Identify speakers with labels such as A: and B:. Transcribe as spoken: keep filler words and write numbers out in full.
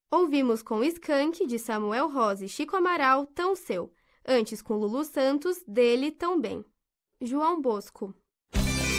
A: Ouvimos com Skank, de Samuel Rosa e Chico Amaral, Tão Seu. Antes com Lulu Santos, dele, Tão Bem. João Bosco.